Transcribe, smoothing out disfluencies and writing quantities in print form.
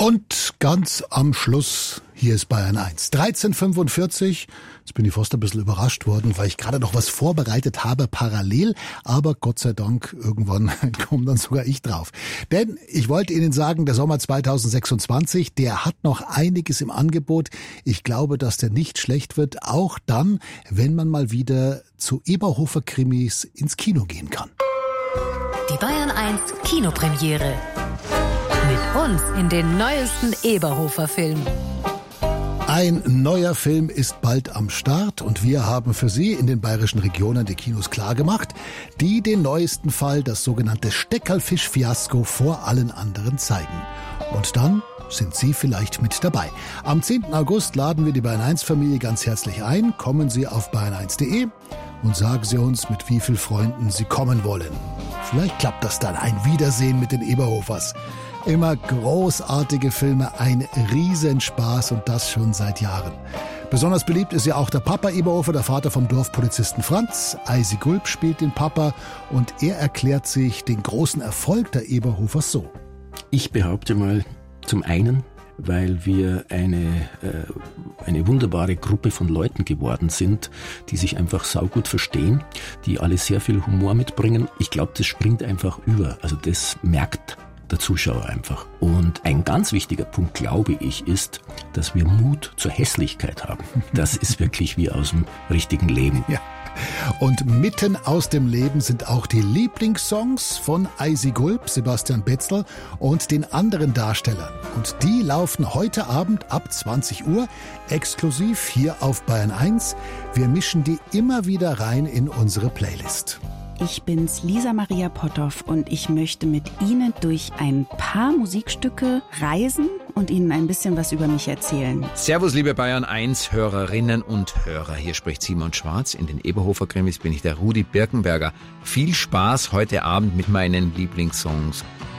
Und ganz am Schluss, hier ist Bayern 1. 13:45. Jetzt bin ich fast ein bisschen überrascht worden, weil ich gerade noch was vorbereitet habe parallel. Aber Gott sei Dank, irgendwann komme dann sogar ich drauf. Denn ich wollte Ihnen sagen, der Sommer 2026, der hat noch einiges im Angebot. Ich glaube, dass der nicht schlecht wird, auch dann, wenn man mal wieder zu Eberhofer-Krimis ins Kino gehen kann. Die Bayern 1 Kinopremiere. Mit uns in den neuesten Eberhofer-Film. Ein neuer Film ist bald am Start und wir haben für Sie in den bayerischen Regionen die Kinos klargemacht, die den neuesten Fall, das sogenannte Steckerlfisch-Fiasko, vor allen anderen zeigen. Und dann sind Sie vielleicht mit dabei. Am 10. August laden wir die Bayern 1-Familie ganz herzlich ein. Kommen Sie auf bayern1.de und sagen Sie uns, mit wie vielen Freunden Sie kommen wollen. Vielleicht klappt das dann, ein Wiedersehen mit den Eberhofers. Immer großartige Filme, ein Riesenspaß und das schon seit Jahren. Besonders beliebt ist ja auch der Papa Eberhofer, der Vater vom Dorfpolizisten Franz. Eisi Gulb spielt den Papa und er erklärt sich den großen Erfolg der Eberhofers so. Ich behaupte mal, zum einen, weil wir eine wunderbare Gruppe von Leuten geworden sind, die sich einfach saugut verstehen, die alle sehr viel Humor mitbringen. Ich glaube, das springt einfach über. Also das merkt der Zuschauer einfach. Und ein ganz wichtiger Punkt, glaube ich, ist, dass wir Mut zur Hässlichkeit haben. Das ist wirklich wie aus dem richtigen Leben. Ja. Und mitten aus dem Leben sind auch die Lieblingssongs von Eisi Gulb, Sebastian Betzl und den anderen Darstellern. Und die laufen heute Abend ab 20 Uhr exklusiv hier auf Bayern 1. Wir mischen die immer wieder rein in unsere Playlist. Ich bin's, Lisa Maria Potthoff, und ich möchte mit Ihnen durch ein paar Musikstücke reisen und Ihnen ein bisschen was über mich erzählen. Servus, liebe Bayern 1 Hörerinnen und Hörer. Hier spricht Simon Schwarz. In den Eberhofer-Krimis bin ich der Rudi Birkenberger. Viel Spaß heute Abend mit meinen Lieblingssongs